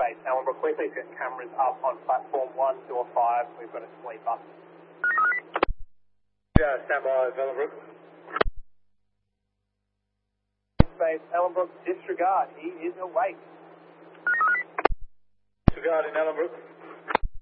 Base Ellenbrook. We're please get cameras up on platform 1, door 5. We've got a sleeper. Yeah, stand by, Ellenbrook. Base Ellenbrook, disregard. He is awake. Disregard in Ellenbrook.